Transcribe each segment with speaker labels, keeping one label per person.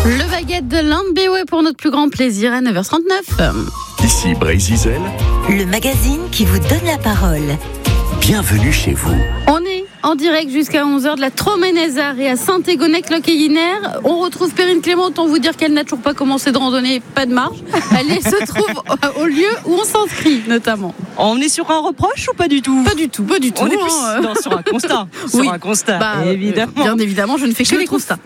Speaker 1: Le baguette de Landbeway pour notre plus grand plaisir à 9h39.
Speaker 2: Ici Brézizel.
Speaker 3: Le magazine qui vous donne la parole.
Speaker 2: Bienvenue chez vous.
Speaker 1: On est en direct jusqu'à 11h de la Troménez-Arrêt et à Saint-Égonec-Locquéiner. On retrouve Perrine Clément, autant vous dire qu'elle n'a toujours pas commencé de randonnée, pas de marche. Elle se trouve au lieu où on s'inscrit notamment.
Speaker 4: On est sur un reproche ou pas du tout ?
Speaker 1: Pas du tout.
Speaker 4: On est plus sur un constat.
Speaker 1: Oui.
Speaker 4: Sur un constat, évidemment.
Speaker 1: Bien évidemment, je ne fais que les constats.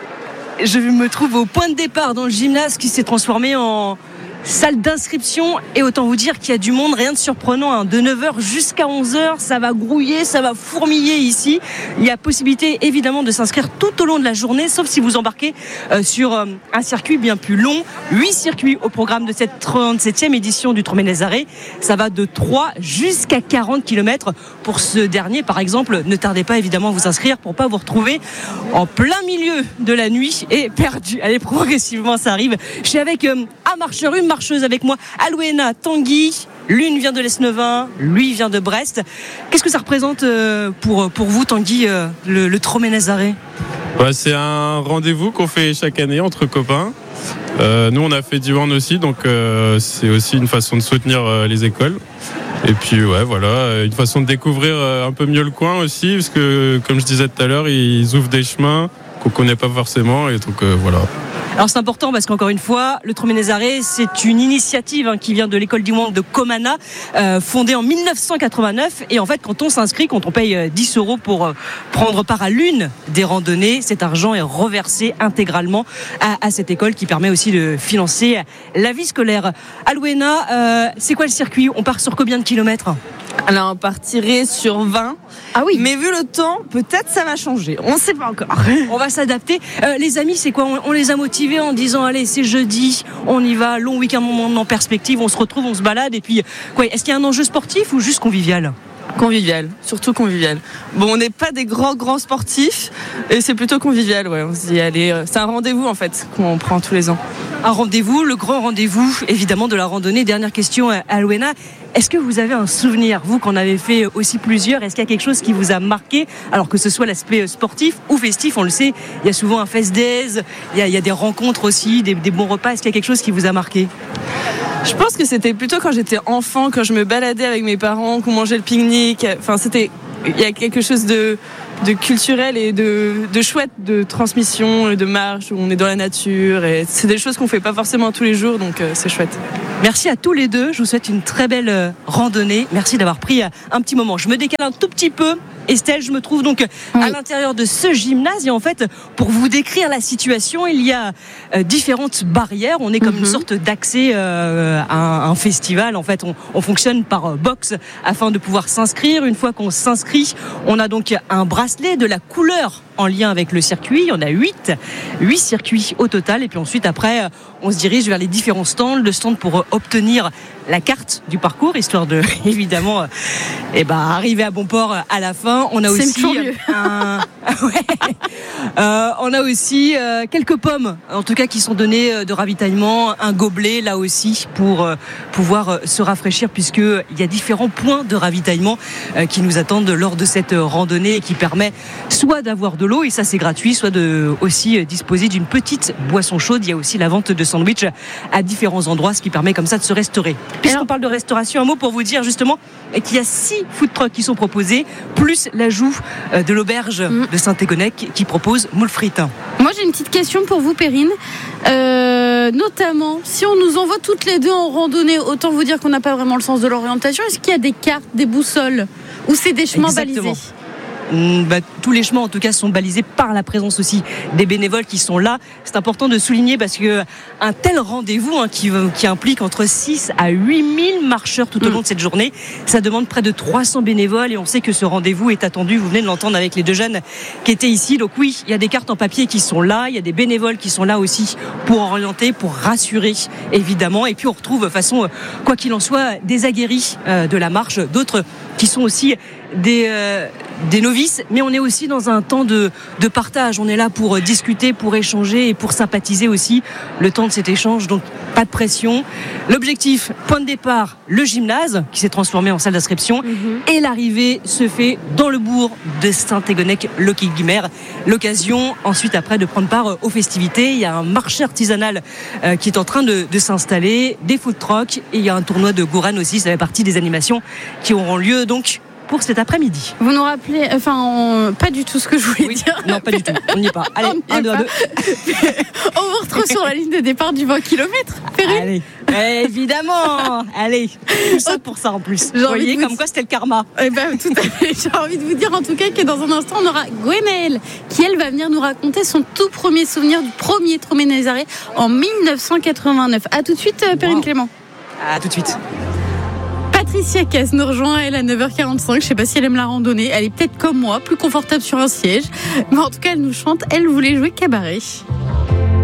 Speaker 4: Je me trouve au point de départ dans le gymnase qui s'est transformé en salle d'inscription et autant vous dire qu'il y a du monde, rien de surprenant, de 9h jusqu'à 11h, ça va grouiller, ça va fourmiller ici. Il y a possibilité évidemment de s'inscrire tout au long de la journée, sauf si vous embarquez sur un circuit bien plus long. 8 circuits au programme de cette 37e édition du Troménez-Arrêt. Ça va de 3 jusqu'à 40 km. Pour ce dernier, par exemple, ne tardez pas évidemment à vous inscrire pour pas vous retrouver en plein milieu de la nuit et perdu. Allez, progressivement, ça arrive. Je suis avec un marcheur, une marcheuse avec moi, Alwena Tanguy. L'une vient de l'Esnevin, lui vient de Brest. Qu'est-ce que ça représente pour vous, Tanguy, le Troménez-Arrêt ?
Speaker 5: C'est un rendez-vous qu'on fait chaque année entre copains. Nous, on a fait Diwan aussi, donc c'est aussi une façon de soutenir les écoles. Et puis une façon de découvrir un peu mieux le coin aussi, parce que comme je disais tout à l'heure, ils ouvrent des chemins qu'on connaît pas forcément, et donc voilà.
Speaker 4: Alors c'est important parce qu'encore une fois, le Troménez-Arrêt, c'est une initiative qui vient de l'école Diwan de Comana, fondée en 1989. Et en fait, quand on s'inscrit, quand on paye 10 € pour prendre part à l'une des randonnées, cet argent est reversé intégralement à cette école qui permet aussi de financer la vie scolaire. Alwena, c'est quoi le circuit ? On part sur combien de kilomètres ?
Speaker 6: Alors on partirait sur 20.
Speaker 1: Ah oui.
Speaker 6: Mais vu le temps, peut-être ça va changer. On ne sait pas encore.
Speaker 4: On va s'adapter. Les amis, c'est quoi ? On les a motivés en disant allez, c'est jeudi, on y va, long week-end en perspective, on se retrouve, on se balade. Et puis, quoi, est-ce qu'il y a un enjeu sportif ou juste convivial ?
Speaker 6: Convivial, surtout convivial. Bon, on n'est pas des grands sportifs et c'est plutôt convivial. Ouais, on se dit allez, c'est un rendez-vous en fait qu'on prend tous les ans.
Speaker 4: Un rendez-vous, le grand rendez-vous évidemment de la randonnée. Dernière question, Alwena. Est-ce que vous avez un souvenir, vous, qu'on avait fait aussi plusieurs ? Est-ce qu'il y a quelque chose qui vous a marqué ? Alors que ce soit l'aspect sportif ou festif, on le sait, il y a souvent un fest days, il y a des rencontres aussi, des bons repas. Est-ce qu'il y a quelque chose qui vous a marqué ?
Speaker 6: Je pense que c'était plutôt quand j'étais enfant, quand je me baladais avec mes parents, qu'on mangeait le pique-nique. Enfin, il y a quelque chose de culturel et de chouette, de transmission, de marche, où on est dans la nature. Et c'est des choses qu'on fait pas forcément tous les jours, donc c'est chouette.
Speaker 4: Merci à tous les deux. Je vous souhaite une très belle randonnée. Merci d'avoir pris un petit moment. Je me décale un tout petit peu. Estelle, je me trouve donc à l'intérieur de ce gymnase et en fait, pour vous décrire la situation, il y a différentes barrières. On est comme une sorte d'accès à un festival. En fait, on fonctionne par box afin de pouvoir s'inscrire. Une fois qu'on s'inscrit, on a donc un bracelet de la couleur en lien avec le circuit. On a 8 circuits au total. Et puis ensuite, après, on se dirige vers les différents stands. Le stand pour obtenir la carte du parcours, histoire de, évidemment, arriver à bon port à la fin. On a aussi on a aussi quelques pommes, en tout cas, qui sont données de ravitaillement, un gobelet là aussi pour pouvoir se rafraîchir, puisqu'il y a différents points de ravitaillement qui nous attendent lors de cette randonnée et qui permet soit d'avoir de l'eau, et ça c'est gratuit, soit de aussi disposer d'une petite boisson chaude. Il y a aussi la vente de sandwichs à différents endroits, ce qui permet comme ça de se restaurer. Puisqu'on parle de restauration, un mot pour vous dire justement qu'il y a 6 food trucks qui sont proposés, plus l'ajout de l'auberge de Saint-Égonec qui propose moules frites.
Speaker 1: Moi j'ai une petite question pour vous, Perrine. Notamment, si on nous envoie toutes les deux en randonnée, autant vous dire qu'on n'a pas vraiment le sens de l'orientation. Est-ce qu'il y a des cartes, des boussoles, ou c'est des chemins balisés ?
Speaker 4: Tous les chemins en tout cas sont balisés par la présence aussi des bénévoles qui sont là. C'est important de souligner parce que un tel rendez-vous qui implique entre 6 à 8 000 marcheurs tout au long de cette journée, ça demande près de 300 bénévoles et on sait que ce rendez-vous est attendu. Vous venez de l'entendre avec les deux jeunes qui étaient ici. Donc oui, il y a des cartes en papier qui sont là, il y a des bénévoles qui sont là aussi pour orienter, pour rassurer évidemment. Et puis on retrouve de façon, quoi qu'il en soit, des aguerris de la marche, d'autres qui sont aussi des novices, mais on est aussi aussi dans un temps de partage. On est là pour discuter, pour échanger et pour sympathiser aussi le temps de cet échange. Donc pas de pression. L'objectif, point de départ, le gymnase qui s'est transformé en salle d'inscription. Et l'arrivée se fait dans le bourg de Saint-Égonec-Loqueiguimer. L'occasion ensuite après de prendre part aux festivités. Il y a un marché artisanal qui est en train de s'installer, des food trucks et il y a un tournoi de Goran aussi. Ça fait partie des animations qui auront lieu donc pour cet après-midi.
Speaker 1: Vous nous rappelez, pas du tout ce que je voulais dire.
Speaker 4: Non, pas du tout. On n'y est pas. Allez, 1, 2, 1, 2.
Speaker 1: On vous retrouve sur la ligne de départ du 20 km.
Speaker 4: Allez, évidemment. Allez, tout ça pour ça en plus. Vous voyez, comme quoi c'était le karma.
Speaker 1: Eh ben, tout à fait. J'ai envie de vous dire en tout cas que dans un instant, on aura Gwenaëlle qui, elle, va venir nous raconter son tout premier souvenir du premier Troménezaré en 1989. À tout de suite, Perrine Clément.
Speaker 4: À tout de suite.
Speaker 1: Patricia Cass nous rejoint, elle, à 9h45. Je ne sais pas si elle aime la randonnée. Elle est peut-être comme moi, plus confortable sur un siège. Mais en tout cas, elle nous chante. Elle voulait jouer cabaret.